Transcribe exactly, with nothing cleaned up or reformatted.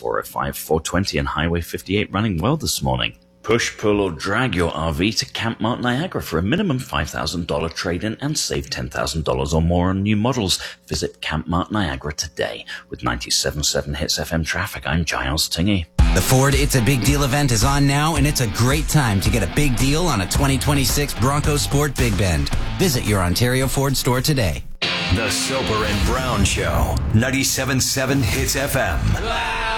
four oh five, four twenty and Highway fifty-eight running well this morning. Push, pull or drag your R V to Camp Mart Niagara for a minimum five thousand dollars trade-in and save ten thousand dollars or more on new models. Visit Camp Mart Niagara today. With ninety-seven point seven Hits F M traffic, I'm Giles Tingey. The Ford It's a Big Deal event is on now, and it's a great time to get a big deal on a twenty twenty-six Bronco Sport Big Bend. Visit your Ontario Ford store today. The Soper and Brown Show, ninety-seven point seven Hits F M.